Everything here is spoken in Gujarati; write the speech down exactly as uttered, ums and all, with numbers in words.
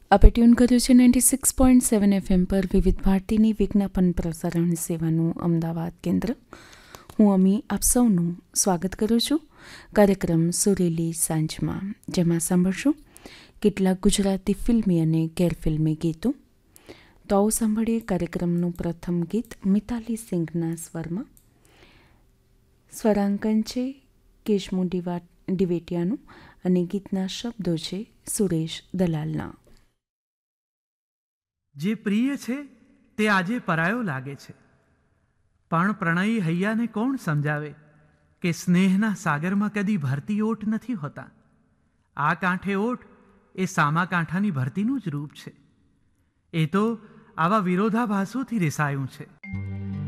આપે ટ્યુન કર્યું છે ninety six point seven FM પર વિવિધ ભારતીની વિજ્ઞાપન પ્રસારણ સેવાનું અમદાવાદ કેન્દ્ર. હું અમી આપ સૌનું સ્વાગત કરું છું કાર્યક્રમ સુરેલી સાંજમાં, જેમાં સાંભળશું કેટલાક ગુજરાતી ફિલ્મી અને ગેરફિલ્મી ગીતો. તો આવો સાંભળીએ કાર્યક્રમનું પ્રથમ ગીત મિતાલી સિંઘના સ્વરમાં. સ્વરાંકન છે કેશમુ ડિવા ડિવેટિયાનું અને ગીતના શબ્દો છે સુરેશ દલાલના. જે પ્રિય છે તે આજે પરાયો લાગે છે, પણ પ્રણયી હૈયાને કોણ સમજાવે કે સ્નેહના સાગરમાં કદી ભરતી ઓટ નથી હોતા. આ કાંઠે ઓટ એ સામા કાંઠાની ભરતીનું જ રૂપ છે. એ તો આવા વિરોધાભાસોથી રિસાયું છે.